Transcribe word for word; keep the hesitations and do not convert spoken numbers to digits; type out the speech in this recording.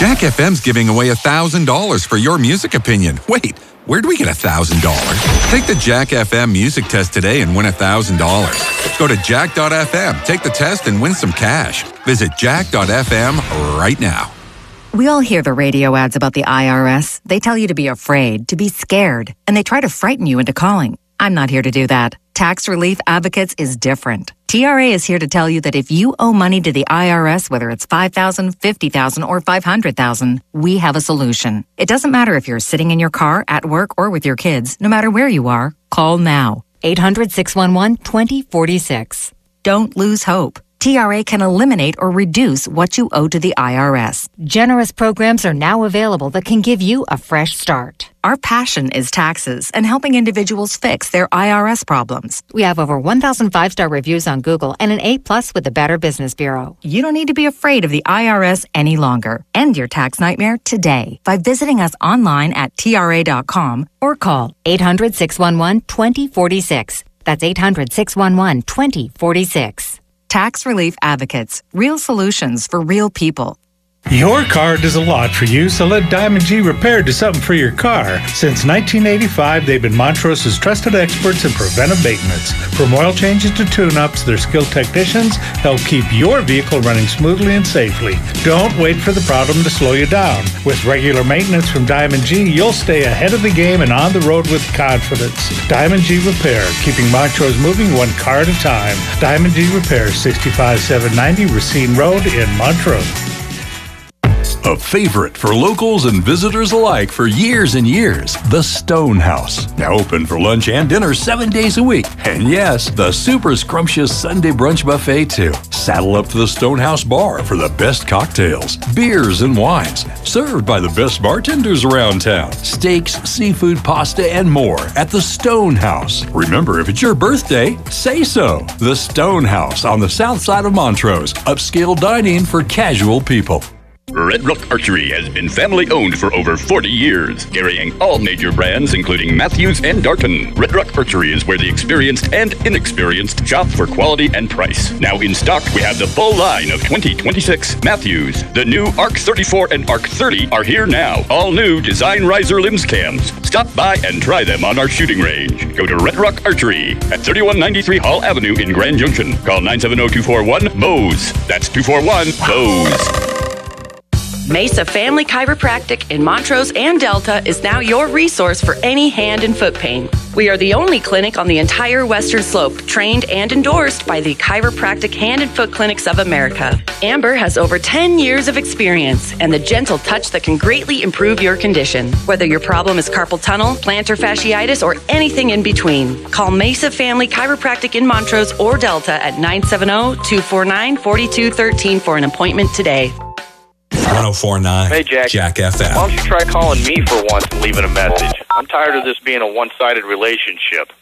Jack F M's giving away one thousand dollars for your music opinion. Wait, where'd we get one thousand dollars? Take the Jack F M music test today and win one thousand dollars. Go to jack dot f m, take the test, and win some cash. Visit jack dot f m right now. We all hear the radio ads about the I R S. They tell you to be afraid, to be scared, and they try to frighten you into calling. I'm not here to do that. Tax Relief Advocates is different. T R A is here to tell you that if you owe money to the I R S, whether it's five thousand dollars, fifty thousand dollars, or five hundred thousand dollars, we have a solution. It doesn't matter if you're sitting in your car, at work, or with your kids. No matter where you are, call now. eight hundred, six one one, two zero four six. Don't lose hope. T R A can eliminate or reduce what you owe to the I R S. Generous programs are now available that can give you a fresh start. Our passion is taxes and helping individuals fix their I R S problems. We have over one thousand five-star reviews on Google and an A plus with the Better Business Bureau. You don't need to be afraid of the I R S any longer. End your tax nightmare today by visiting us online at T R A dot com or call eight hundred, six one one, two zero four six. That's eight hundred, six one one, two zero four six. Tax Relief Advocates. Real solutions for real people. Your car does a lot for you, so let Diamond G Repair do something for your car. Since nineteen eighty-five, they've been Montrose's trusted experts in preventive maintenance. From oil changes to tune-ups, their skilled technicians help keep your vehicle running smoothly and safely. Don't wait for the problem to slow you down. With regular maintenance from Diamond G, you'll stay ahead of the game and on the road with confidence. Diamond G Repair, keeping Montrose moving one car at a time. Diamond G Repair, sixty-five seven ninety Racine Road in Montrose. A favorite for locals and visitors alike for years and years, the Stone House. Now open for lunch and dinner seven days a week. And yes, the super scrumptious Sunday brunch buffet too. Saddle up to the Stone House bar for the best cocktails, beers, and wines, served by the best bartenders around town. Steaks, seafood, pasta, and more at the Stone House. Remember, if it's your birthday, say so. The Stone House on the south side of Montrose. Upscale dining for casual people. Red Rock Archery has been family-owned for over forty years, carrying all major brands including Matthews and Darton. Red Rock Archery is where the experienced and inexperienced shop for quality and price. Now in stock, we have the full line of twenty twenty-six Matthews. The new Arc thirty-four and Arc thirty are here now. All new design riser limbs cams. Stop by and try them on our shooting range. Go to Red Rock Archery at thirty-one ninety-three Hall Avenue in Grand Junction. Call nine seven zero, two four one, M O S. That's two four one, M O S. Mesa Family Chiropractic in Montrose and Delta is now your resource for any hand and foot pain. We are the only clinic on the entire Western Slope, trained and endorsed by the Chiropractic Hand and Foot Clinics of America. Amber has over ten years of experience and the gentle touch that can greatly improve your condition. Whether your problem is carpal tunnel, plantar fasciitis, or anything in between, call Mesa Family Chiropractic in Montrose or Delta at nine seven zero, two four nine, four two one three for an appointment today. one oh four point nine Hey, Jack. Jack F M. Why don't you try calling me for once and leaving a message? I'm tired of this being a one-sided relationship.